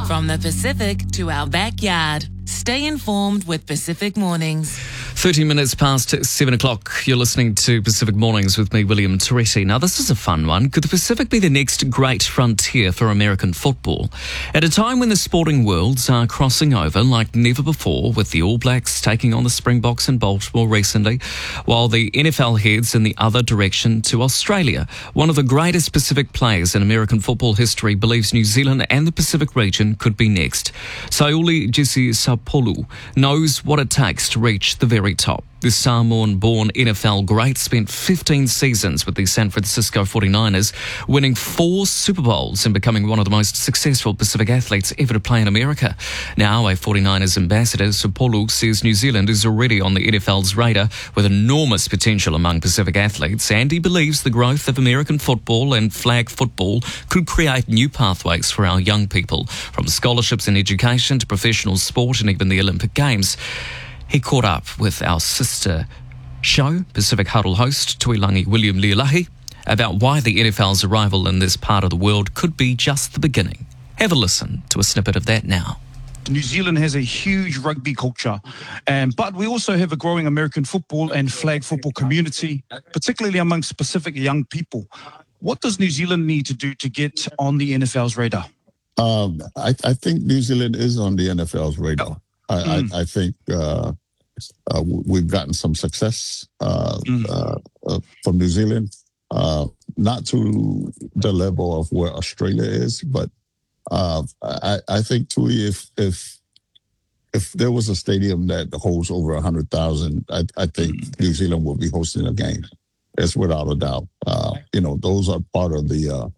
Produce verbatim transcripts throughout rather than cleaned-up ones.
From the Pacific to our backyard. Stay informed with Pacific Mornings. thirty minutes past seven o'clock. You're listening to Pacific Mornings with me, William Toretti. Now, this is a fun one. Could the Pacific be the next great frontier for American football? At a time when the sporting worlds are crossing over like never before, with the All Blacks taking on the Springboks in Baltimore recently, while the N F L heads in the other direction to Australia. One of the greatest Pacific players in American football history believes New Zealand and the Pacific region could be next. Sauli Jesse Sapolu knows what it takes to reach the very top. The Samoan-born N F L great spent fifteen seasons with the San Francisco forty-niners, winning four Super Bowls and becoming one of the most successful Pacific athletes ever to play in America. Now a forty-niners ambassador, Sapolu says New Zealand is already on the N F L's radar with enormous potential among Pacific athletes, and he believes the growth of American football and flag football could create new pathways for our young people, from scholarships and education to professional sport and even the Olympic Games. He caught up with our sister show, Pacific Huddle host, Tuilangi William Leolahi, about why the N F L's arrival in this part of the world could be just the beginning. Have a listen to a snippet of that now. New Zealand has a huge rugby culture, um, but we also have a growing American football and flag football community, particularly amongst Pacific young people. What does New Zealand need to do to get on the N F L's radar? Um, I, I think New Zealand is on the N F L's radar. I, Mm. I, I think uh, uh, we've gotten some success uh, Mm. uh, uh, from New Zealand, uh, not to the level of where Australia is, but uh, I, I think too, if if if there was a stadium that holds over a hundred thousand, I, I think Mm. New Zealand will be hosting a game. That's without a doubt. Uh, you know, those are part of the uh,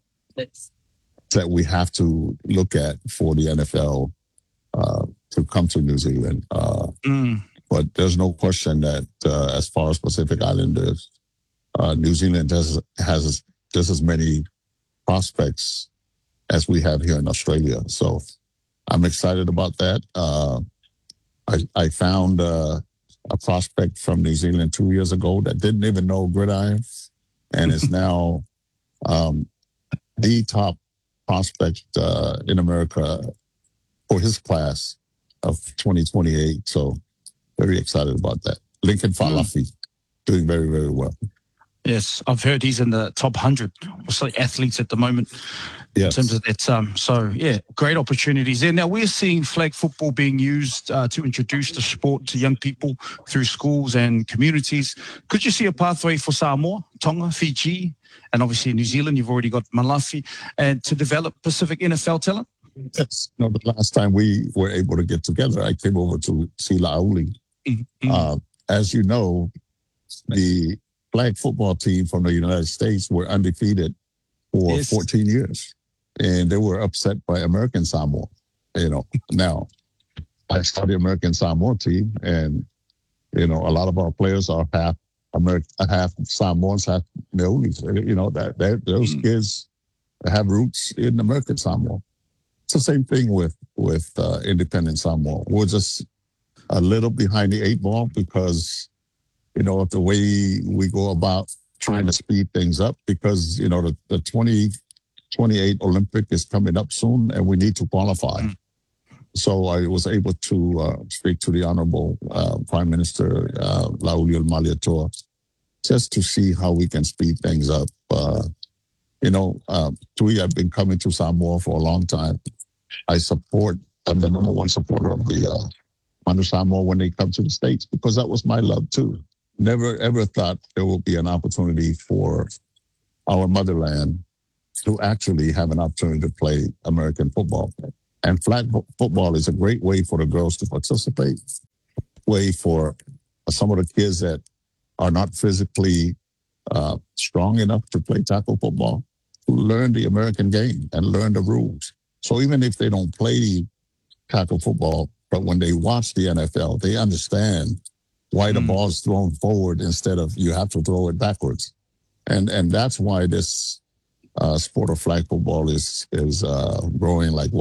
that we have to look at for the N F L. Uh, to come to New Zealand. Uh, Mm. but there's no question that uh, as far as Pacific Islanders, uh, New Zealand has, has just as many prospects as we have here in Australia. So I'm excited about that. Uh, I, I found uh, a prospect from New Zealand two years ago that didn't even know gridiron and is now um, the top prospect uh, in America for his class of twenty twenty-eight. So very excited about that. Lincoln Falafi, mm. doing very, very well. Yes, I've heard he's in the top one hundred or so athletes at the moment. Yes. In terms of that, um, so yeah, great opportunities there. Now we're seeing flag football being used uh, to introduce the sport to young people through schools and communities. Could you see a pathway for Samoa, Tonga, Fiji, and obviously New Zealand? You've already got Malafi, and to develop Pacific N F L talent? Yes. No, the last time we were able to get together, I came over to see Lauli. Mm-hmm. Uh, as you know, the flag football team from the United States were undefeated for Yes. fourteen years, and they were upset by American Samoa. You know, now I saw the American Samoa team, and you know, a lot of our players are half American, half Samoans, half Maoris. You know, that those mm. kids have roots in American Samoa. It's the same thing with with uh, independent Samoa. We're just a little behind the eight ball because, you know, of the way we go about trying to speed things up. Because you know the, the twenty twenty-eight Olympic is coming up soon, and we need to qualify. Mm. So I was able to uh, speak to the Honorable uh, Prime Minister uh, Lauli Malietoa just to see how we can speed things up. Uh, you know, uh, Tui, I've been coming to Samoa for a long time. I support, I'm the number one supporter of the uh, Manu Samoa when they come to the States, because that was my love too. Never ever thought there would be an opportunity for our motherland to actually have an opportunity to play American football. And flag football is a great way for the girls to participate, way for some of the kids that are not physically uh, strong enough to play tackle football to learn the American game and learn the rules. So even if they don't play tackle football, but when they watch the N F L, they understand why the mm. ball is thrown forward instead of you have to throw it backwards. And and that's why this uh, sport of flag football is is uh, growing like